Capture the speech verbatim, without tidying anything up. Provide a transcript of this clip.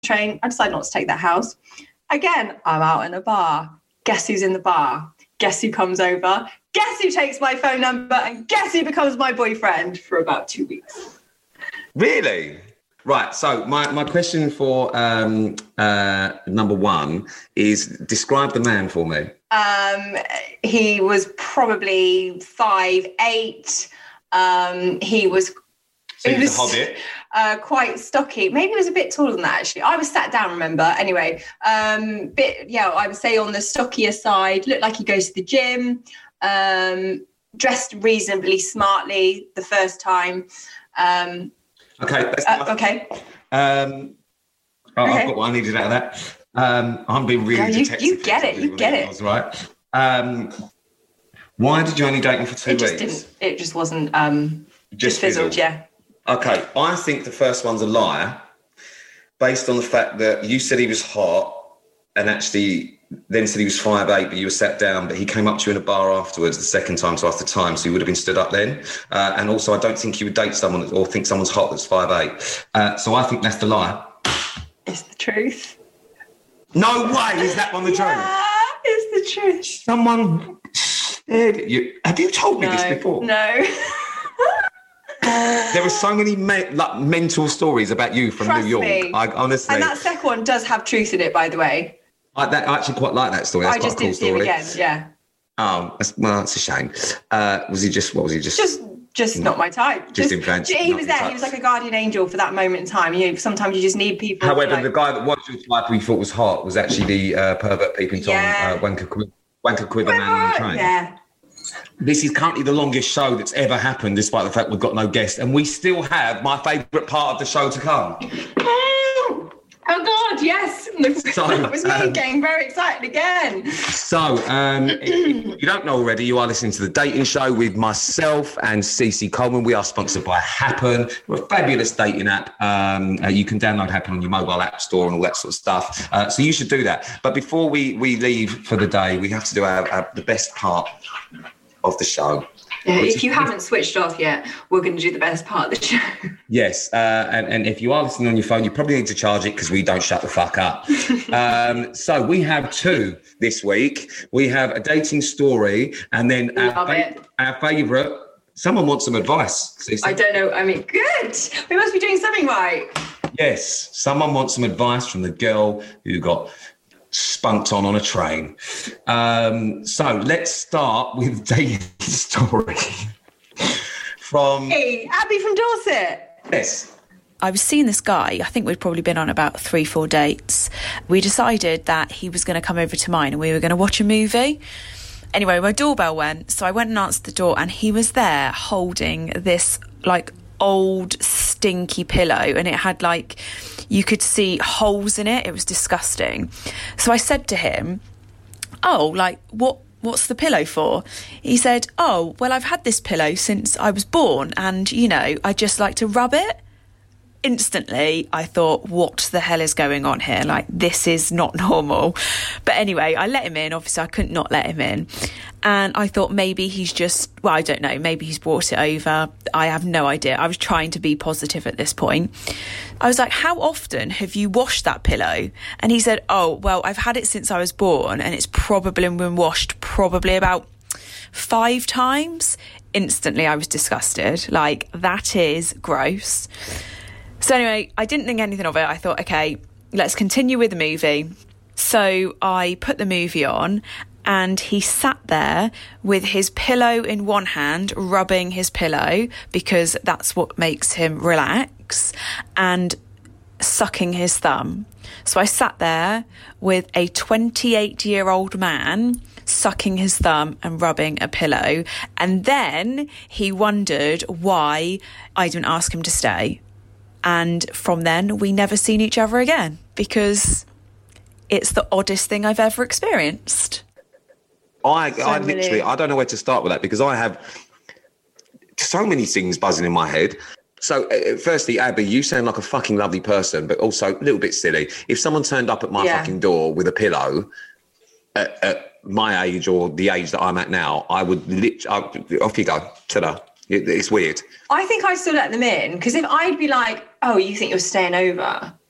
train. I decide not to take that house. Again, I'm out in a bar. Guess who's in the bar? Guess who comes over? Guess who takes my phone number? And guess who becomes my boyfriend for about two weeks? Really? Right. So my, my question for um, uh, number one is describe the man for me. Um, he was probably five eight. Um, he was... So he was was, a hobbit? Uh, quite stocky. Maybe he was a bit taller than that, actually. I was sat down, remember? Anyway, um, bit, yeah, I would say on the stockier side. Looked like he goes to the gym. Um, dressed reasonably smartly the first time. Um, okay. That's uh, okay. Um, oh, okay. I've got what I needed out of that. Um, I'm being really yeah, you, detective. you get it. You get it. Was, right. Um, why did you only date him for two it just weeks? Didn't, it just wasn't... Um, just, just fizzled, fizzled, yeah. Okay, I think the first one's a lie based on the fact that you said he was hot and actually then said he was five eight, but you were sat down, but he came up to you in a bar afterwards the second time to after time, so you would have been stood up then. Uh, and also, I don't think you would date someone or think someone's hot that's five eight. Uh, so I think that's the lie. It's the truth. No way is that one the yeah, truth? It's the truth. Someone stared at you. Have you told me no, this before? No. There are so many me- like mental stories about you from Trust New York. Me. I honestly, and that second one does have truth in it, by the way. I, that, I actually quite like that story. That's I quite just a cool didn't see story. him again. Yeah. Oh, that's, well, that's a shame. Uh, was he just? What was he just? Just, just not my type. Just influenced. He was there. He was like a guardian angel for that moment in time. You know, sometimes you just need people. However, like... the guy that was your type we thought was hot was actually the uh, pervert peeping Tom, yeah. uh, wanker, wanker quiver man on the train. Yeah. This is currently the longest show that's ever happened, despite the fact we've got no guest, and we still have my favourite part of the show to come. Oh, oh God, yes! So, that was me um, getting very excited again. So, um, if you don't know already, you are listening to The Dating Show with myself and Cece Coleman. We are sponsored by Happen. We're a fabulous dating app. Um, uh, you can download Happen on your mobile app store and all that sort of stuff. Uh, so you should do that. But before we, we leave for the day, we have to do our, our, the best part of the show. Yeah, if you haven't switched off yet, we're going to do the best part of the show. Yes, uh, and, and if you are listening on your phone, you probably need to charge it because we don't shut the fuck up. um, so we have two this week. We have a dating story and then our, fa- our favourite, someone wants some advice. Cece. I don't know. I mean, good. We must be doing something right. Yes, someone wants some advice from the girl who got spunked on on a train. Um, so let's start with dating story from... Hey, Abby from Dorset. Yes. I was seeing this guy. I think we'd probably been on about three, four dates. We decided that he was going to come over to mine and we were going to watch a movie. Anyway, my doorbell went, so I went and answered the door and he was there holding this, like, old stinky pillow and it had, like... You could see holes in it. It was disgusting. So I said to him, oh, like, what? what's the pillow for? He said, oh, well, I've had this pillow since I was born and, you know, I just like to rub it. Instantly, I thought, what the hell is going on here? Like, this is not normal. But anyway, I let him in. Obviously, I couldn't not let him in. And I thought maybe he's just, well, I don't know, maybe he's brought it over. I have no idea. I was trying to be positive at this point. I was like, how often have you washed that pillow? And he said, oh, well, I've had it since I was born and it's probably been washed probably about five times. Instantly, I was disgusted. Like, that is gross. So anyway, I didn't think anything of it. I thought, okay, let's continue with the movie. So I put the movie on and he sat there with his pillow in one hand, rubbing his pillow because that's what makes him relax, and sucking his thumb. So I sat there with a twenty-eight-year-old man sucking his thumb and rubbing a pillow. And then he wondered why I didn't ask him to stay. And from then, we never seen each other again because it's the oddest thing I've ever experienced. I, So I many. literally, I don't know where to start with that because I have so many things buzzing in my head. So, uh, firstly, Abby, you sound like a fucking lovely person, but also a little bit silly. If someone turned up at my Yeah. fucking door with a pillow at, at my age or the age that I'm at now, I would literally, off you go, ta-da. It, it's weird. I think I still let them in because if I'd be like, oh, you think you're staying over?